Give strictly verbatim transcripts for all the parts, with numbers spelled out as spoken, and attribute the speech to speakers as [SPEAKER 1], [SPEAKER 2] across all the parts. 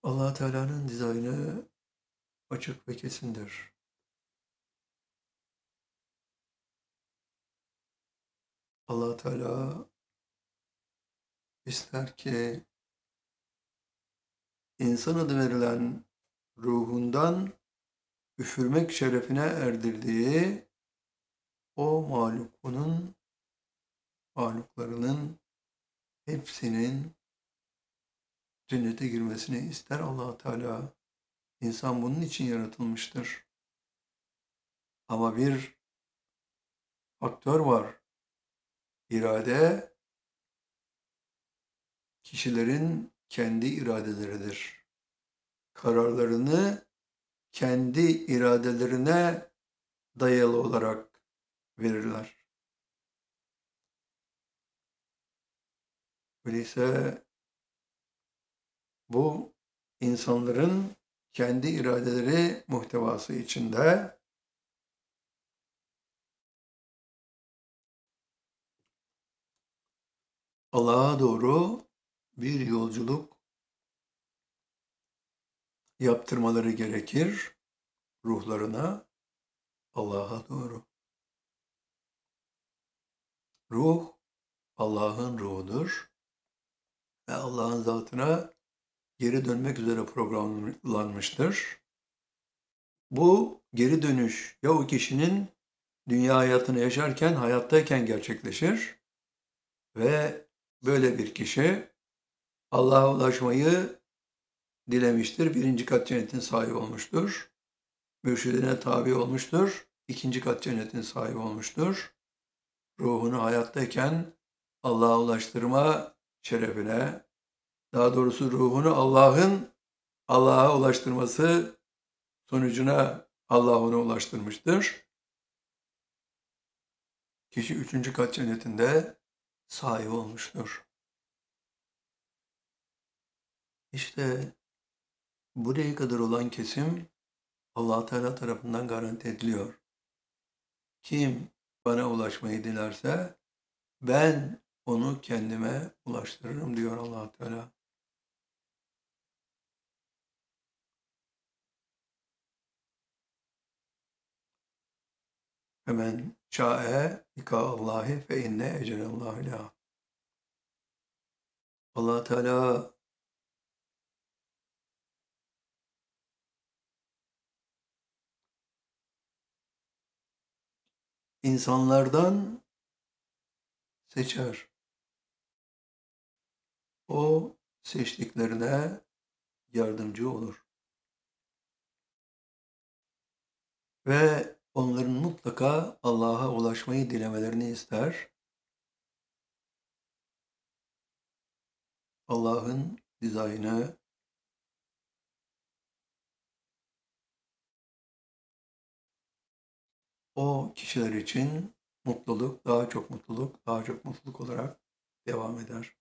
[SPEAKER 1] Allah Teala'nın dizaynı açık ve kesindir. Allah Teala ister ki insan adı verilen ruhundan üfürmek şerefine erdirdiği o mahlukunun, mahluklarının hepsinin cennete girmesini ister Allah Teala. İnsan bunun için yaratılmıştır. Ama bir faktör var. İrade, kişilerin kendi iradeleridir. Kararlarını kendi iradelerine dayalı olarak verirler. Öyleyse bu insanların kendi iradeleri muhtevası içinde Allah'a doğru bir yolculuk yaptırmaları gerekir ruhlarına, Allah'a doğru. Ruh Allah'ın ruhudur ve Allah'ın zatına geri dönmek üzere programlanmıştır. Bu geri dönüş ya o kişinin dünya hayatını yaşarken, hayattayken gerçekleşir ve böyle bir kişi Allah'a ulaşmayı dilemiştir. Birinci kat cennetin sahibi olmuştur. Mürşidine tabi olmuştur. İkinci kat cennetin sahibi olmuştur. Ruhunu hayattayken Allah'a ulaştırma şerefine, daha doğrusu ruhunu Allah'ın Allah'a ulaştırması sonucuna Allah onu ulaştırmıştır. Kişi üçüncü kat cennetinde sahibi olmuştur. İşte buraya kadar olan kesim Allah Teala tarafından garanti ediliyor. Kim bana ulaşmayı dilerse ben onu kendime ulaştırırım diyor Allah Teala. Hemen şa'e ikâallâhi fe inne ecelallâhi lâh. Allah Teala insanlardan seçer. O seçtiklerine yardımcı olur. Ve onların mutlaka Allah'a ulaşmayı dilemelerini ister. Allah'ın dizaynı o kişiler için mutluluk, daha çok mutluluk, daha çok mutluluk olarak devam eder.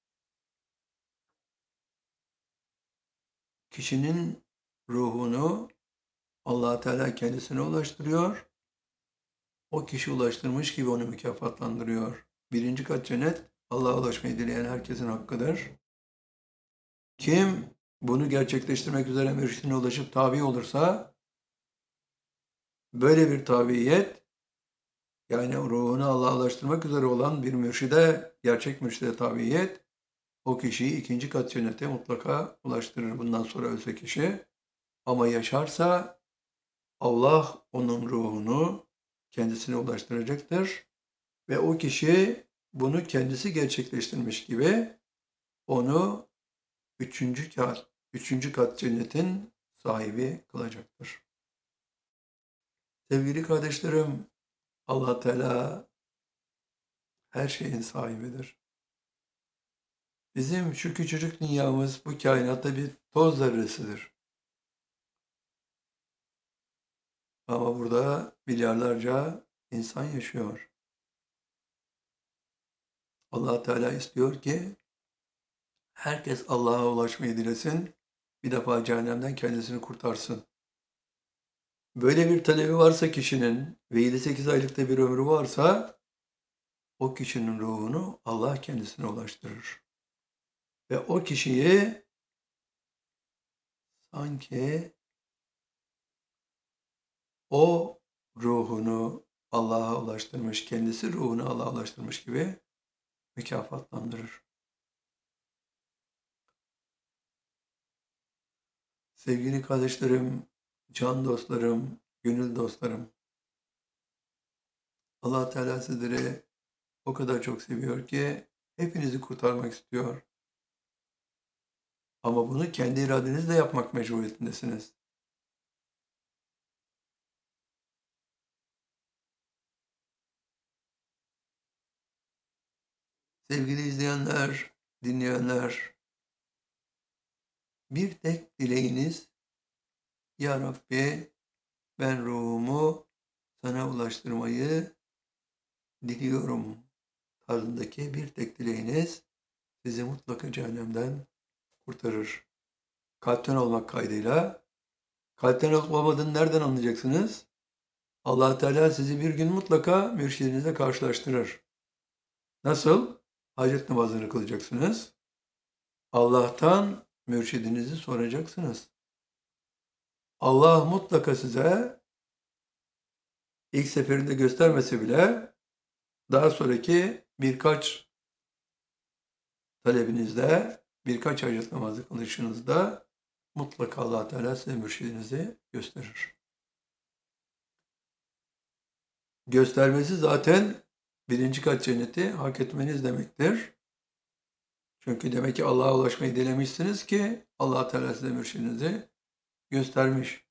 [SPEAKER 1] Kişinin ruhunu Allah Teala kendisine ulaştırıyor. O kişi ulaştırmış gibi onu mükafatlandırıyor. Birinci kat cennet Allah'a ulaşmayı dileyen herkesin hakkıdır. Kim bunu gerçekleştirmek üzere mürşidine ulaşıp tabi olursa böyle bir tabiyet, yani ruhunu Allah'a ulaştırmak üzere olan bir mürşide, gerçek mürşide tabiyet o kişiyi ikinci kat cennete mutlaka ulaştırır bundan sonra ölse kişi. Ama yaşarsa Allah onun ruhunu kendisine ulaştıracaktır ve o kişi bunu kendisi gerçekleştirmiş gibi onu üçüncü kat, üçüncü kat cennetin sahibi kılacaktır. Sevgili kardeşlerim, Allah Teala her şeyin sahibidir. Bizim şu küçücük dünyamız bu kainatta bir toz zerresidir. Ama burada milyarlarca insan yaşıyor. Allah Teala istiyor ki herkes Allah'a ulaşmayı dilesin, bir defa cehennemden kendisini kurtarsın. Böyle bir talebi varsa kişinin ve yedi sekiz aylıkta bir ömrü varsa o kişinin ruhunu Allah kendisine ulaştırır. Ve o kişiyi sanki o ruhunu Allah'a ulaştırmış, kendisi ruhunu Allah'a ulaştırmış gibi mükafatlandırır. Sevgili kardeşlerim, can dostlarım, gönül dostlarım, Allah Teala sizleri o kadar çok seviyor ki hepinizi kurtarmak istiyor. Ama bunu kendi iradenizle yapmak mecburiyetindesiniz. Sevgili izleyenler, dinleyenler, bir tek dileğiniz, Ya Rabbi, ben ruhumu sana ulaştırmayı diliyorum tarzındaki bir tek dileğiniz sizi mutlaka cehennemden kurtarır. Kalpten olmak kaydıyla. Kalpten olup olmadığını nereden anlayacaksınız? Allah Teala sizi bir gün mutlaka mürşidinizle karşılaştırır. Nasıl? Hacet namazını kılacaksınız. Allah'tan mürşidinizi soracaksınız. Allah mutlaka size ilk seferinde göstermese bile daha sonraki birkaç talebinizde, birkaç hacet namazı kılışınızda mutlaka Allah Teala size mürşidinizi gösterir. Göstermesi zaten birinci kat cenneti hak etmeniz demektir. Çünkü demek ki Allah'a ulaşmayı dilemişsiniz ki Allah Teala size mürşidinizi göstermiş.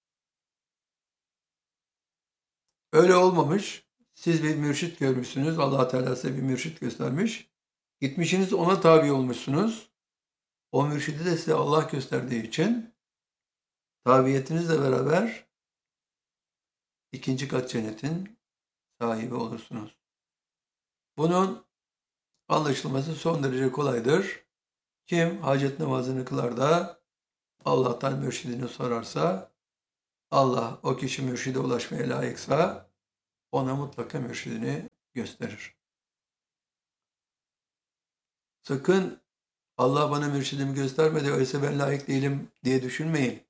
[SPEAKER 1] Öyle olmamış. Siz bir mürşit görmüşsünüz. Allah Teala size bir mürşit göstermiş. Gitmişsiniz ona tabi olmuşsunuz. O mürşidi de size Allah gösterdiği için tabiyetinizle beraber ikinci kat cennetin sahibi olursunuz. Bunun anlaşılması son derece kolaydır. Kim hacet namazını kılar da Allah'tan mürşidini sorarsa, Allah o kişi mürşide ulaşmaya layıksa ona mutlaka mürşidini gösterir. Sakın Allah bana mürşidimi göstermedi, öyleyse ben layık değilim diye düşünmeyin.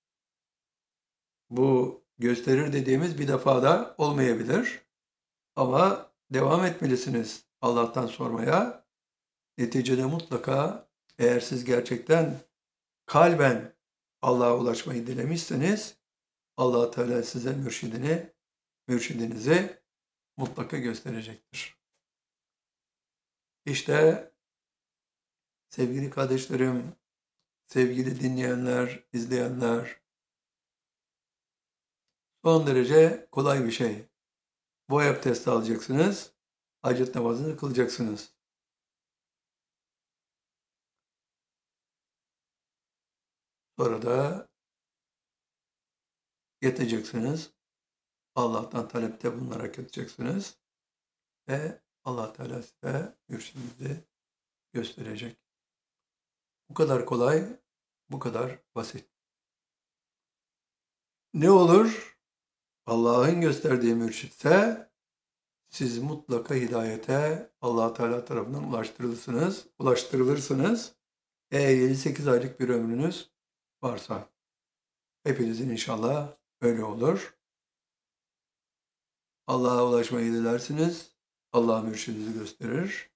[SPEAKER 1] Bu gösterir dediğimiz bir defada olmayabilir. Ama devam etmelisiniz Allah'tan sormaya. Neticede mutlaka eğer siz gerçekten kalben Allah'a ulaşmayı dilemişseniz Allah Teala size mürşidini, mürşidinizi mutlaka gösterecektir. İşte sevgili kardeşlerim, sevgili dinleyenler, izleyenler, son derece kolay bir şey. Bu abdesti alacaksınız, hacet namazını kılacaksınız. Sonra da yeteceksiniz. Allah'tan talepte bulunarak yatacaksınız. Ve Allah Teala size mürşidinizi gösterecek. Bu kadar kolay, bu kadar basit. Ne olur? Allah'ın gösterdiği mürşitse siz mutlaka hidayete Allah Teala tarafından ulaştırılırsınız. Ulaştırılırsınız. Eğer yedi sekiz aylık bir ömrünüz varsa. Hepinizin inşallah öyle olur. Allah'a ulaşmayı dilersiniz. Allah mürşidinizi gösterir.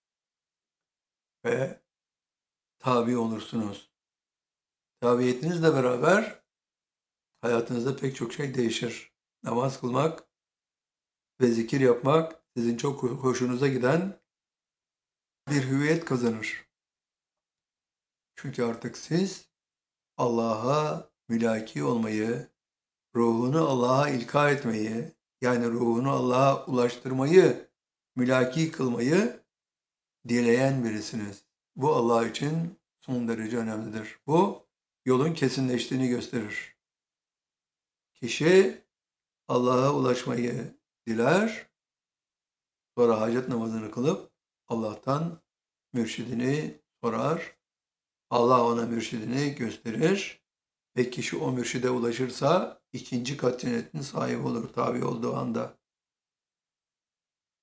[SPEAKER 1] Ve tabi olursunuz. Tabiyetinizle beraber hayatınızda pek çok şey değişir. Namaz kılmak ve zikir yapmak sizin çok hoşunuza giden bir hüviyet kazanır. Çünkü artık siz Allah'a mülaki olmayı, ruhunu Allah'a ilka etmeyi, yani ruhunu Allah'a ulaştırmayı, mülaki kılmayı dileyen birisiniz. Bu Allah için son derece önemlidir. Bu yolun kesinleştiğini gösterir. Kişi Allah'a ulaşmayı diler, sonra hacet namazını kılıp Allah'tan mürşidini sorar. Allah ona mürşidini gösterir ve kişi o mürşide ulaşırsa ikinci kat cennetin sahibi olur tabi olduğu anda.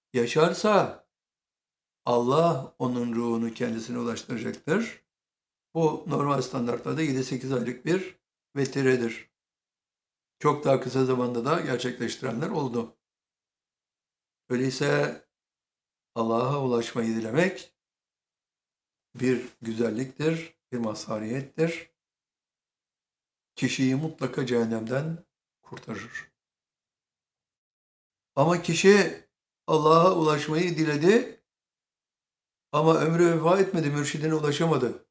[SPEAKER 1] Yaşarsa Allah onun ruhunu kendisine ulaştıracaktır. Bu normal standartlarda yedi sekiz aylık bir vetiredir. Çok daha kısa zamanda da gerçekleştirenler oldu. Öyleyse Allah'a ulaşmayı dilemek bir güzelliktir, bir mazhariyettir. Kişiyi mutlaka cehennemden kurtarır. Ama kişi Allah'a ulaşmayı diledi ama ömrü vefa etmedi, mürşidine ulaşamadı.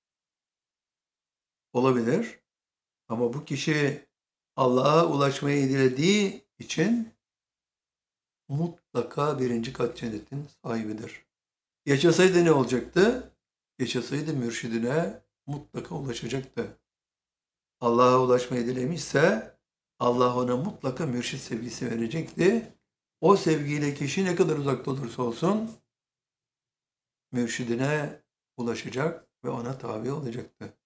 [SPEAKER 1] Olabilir. Ama bu kişi Allah'a ulaşmayı dilediği için mutlaka birinci kat cennetin sahibidir. Yaşasaydı ne olacaktı? Yaşasaydı mürşidine mutlaka ulaşacaktı. Allah'a ulaşmayı dilemişse Allah ona mutlaka mürşid sevgisi verecekti. O sevgiyle kişi ne kadar uzakta olursa olsun mürşidine ulaşacak ve ona tabi olacaktı.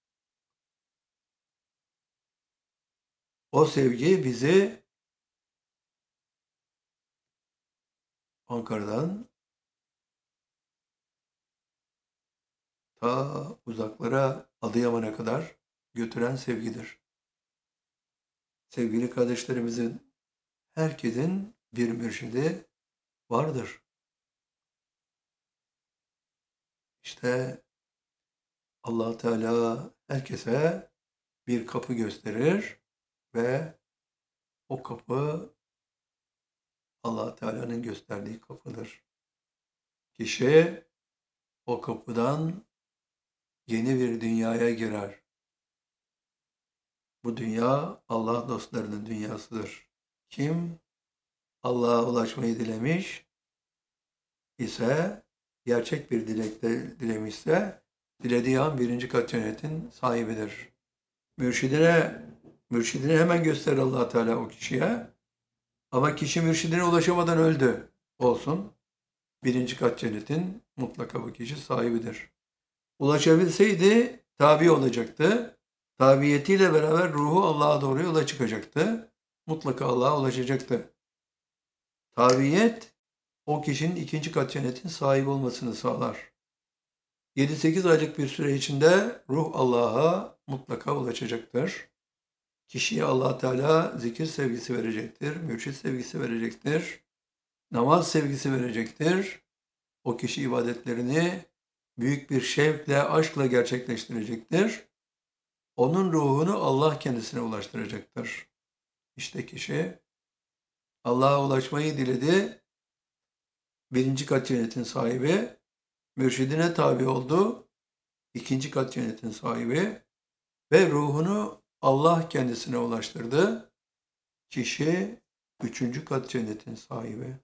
[SPEAKER 1] O sevgi bizi Ankara'dan ta uzaklara, Adıyaman'a kadar götüren sevgidir. Sevgili kardeşlerimizin, herkesin bir mürşidi vardır. İşte Allah Teala herkese bir kapı gösterir ve o kapı Allah Teala'nın gösterdiği kapıdır. Kişi o kapıdan yeni bir dünyaya girer. Bu dünya Allah dostlarının dünyasıdır. Kim Allah'a ulaşmayı dilemiş ise, gerçek bir dilekte dilemişse, dilediği an birinci kat cennetin sahibidir. Mürşidine, mürşidini hemen gösterir Allah Teala o kişiye. Ama kişi mürşidine ulaşamadan öldü. Olsun. Birinci kat cennetin mutlaka bu kişi sahibidir. Ulaşabilseydi tabi olacaktı. Tabiyetiyle beraber ruhu Allah'a doğru yola çıkacaktı. Mutlaka Allah'a ulaşacaktı. Tabiyet o kişinin ikinci kat cennetin sahibi olmasını sağlar. yedi sekiz aylık bir süre içinde ruh Allah'a mutlaka ulaşacaktır. Kişiye Allah Teala zikir sevgisi verecektir, mürşid sevgisi verecektir, namaz sevgisi verecektir. O kişi ibadetlerini büyük bir şevkle, aşkla gerçekleştirecektir. Onun ruhunu Allah kendisine ulaştıracaktır. İşte kişi Allah'a ulaşmayı diledi, birinci kat cennetin sahibi, mürşidine tabi oldu, ikinci kat cennetin sahibi ve ruhunu Allah kendisine ulaştırdı. Kişi üçüncü kat cennetin sahibi.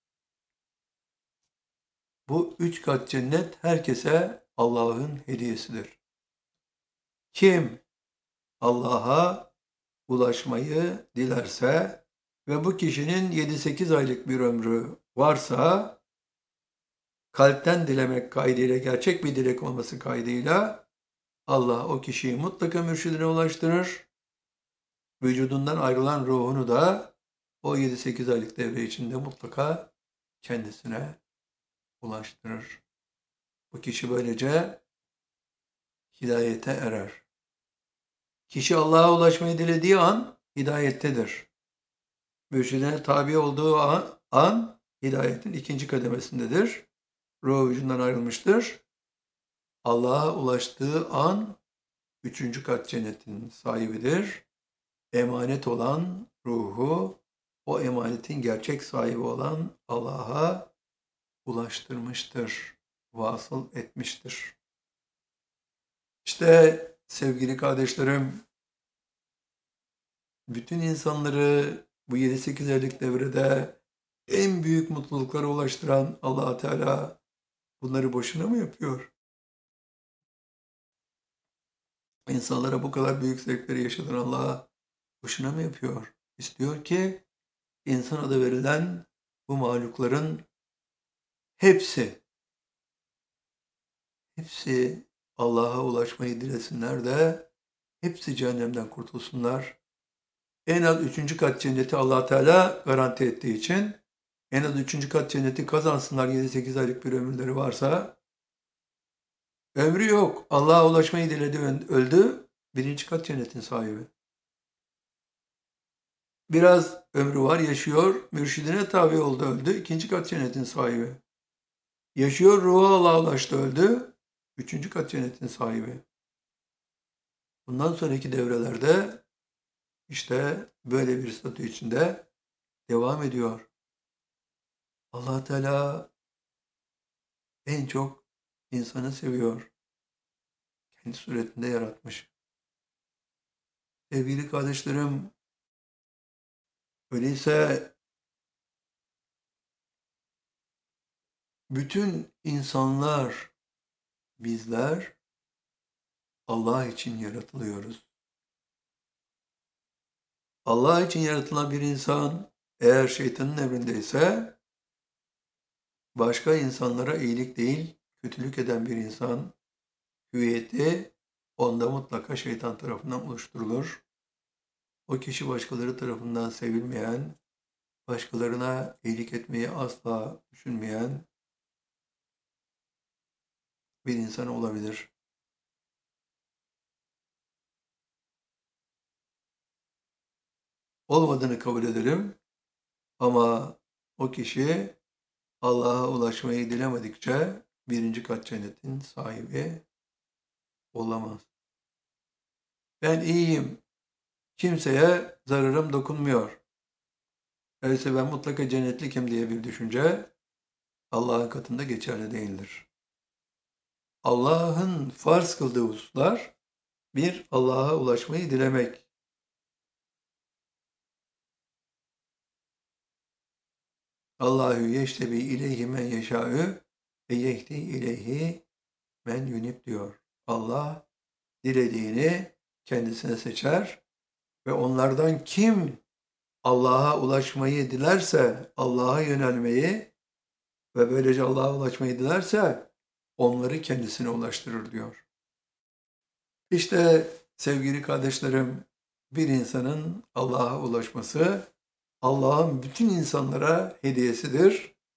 [SPEAKER 1] Bu üç kat cennet herkese Allah'ın hediyesidir. Kim Allah'a ulaşmayı dilerse ve bu kişinin yedi sekiz aylık bir ömrü varsa, kalpten dilemek kaydıyla, gerçek bir dilek olması kaydıyla Allah o kişiyi mutlaka mürşidine ulaştırır. Vücudundan ayrılan ruhunu da o yedi sekiz aylık devre içinde mutlaka kendisine ulaştırır. Bu kişi böylece hidayete erer. Kişi Allah'a ulaşmayı dilediği an hidayettedir. Mürşidine tabi olduğu an, an hidayetin ikinci kademesindedir. Ruhu vücudundan ayrılmıştır. Allah'a ulaştığı an üçüncü kat cennetin sahibidir. Emanet olan ruhu, o emanetin gerçek sahibi olan Allah'a ulaştırmıştır, vasıl etmiştir. İşte sevgili kardeşlerim, bütün insanları bu yedi sekiz aylık devrede en büyük mutluluklara ulaştıran Allah Teala bunları boşuna mı yapıyor? İnsanlara bu kadar büyük zevkleri yaşatan Allah boşuna mı yapıyor? İstiyor ki insan adı verilen bu mahlukların hepsi, hepsi Allah'a ulaşmayı dilesinler de hepsi cehennemden kurtulsunlar. En az üçüncü kat cenneti Allah Teala garanti ettiği için en az üçüncü kat cenneti kazansınlar, yedi sekiz aylık bir ömürleri varsa Ömrü yok. Allah'a ulaşmayı diledi, öldü. Birinci kat cennetin sahibi. Biraz ömrü var, yaşıyor. Mürşidine tabi oldu, öldü. İkinci kat cennetin sahibi. Yaşıyor, ruhu Allah'a ulaştı, öldü. Üçüncü kat cennetin sahibi. Bundan sonraki devrelerde işte böyle bir statü içinde devam ediyor. Allah Teala en çok insanı seviyor. Kendi suretinde yaratmış. Sevgili kardeşlerim, öyleyse bütün insanlar, bizler Allah için yaratılıyoruz. Allah için yaratılan bir insan eğer şeytanın emrindeyse başka insanlara iyilik değil, kötülük eden bir insan hüviyeti onda mutlaka şeytan tarafından oluşturulur. O kişi başkaları tarafından sevilmeyen, başkalarına iyilik etmeyi asla düşünmeyen bir insan olabilir. Olmadığını kabul ederim ama o kişi Allah'a ulaşmayı dilemedikçe birinci kat cennetin sahibi olamaz. Ben iyiyim, kimseye zararım dokunmuyor. Öyleyse ben mutlaka cennetlikim diye bir düşünce Allah'ın katında geçerli değildir. Allah'ın farz kıldığı hususlar bir, Allah'a ulaşmayı dilemek. Allahu yeştebi ileyhi men yeşâ'ü ve yehdi ileyhi men yunib diyor. Allah dilediğini kendisine seçer ve onlardan kim Allah'a ulaşmayı dilerse, Allah'a yönelmeyi ve böylece Allah'a ulaşmayı dilerse onları kendisine ulaştırır diyor. İşte sevgili kardeşlerim, bir insanın Allah'a ulaşması Allah'ın bütün insanlara hediyesidir.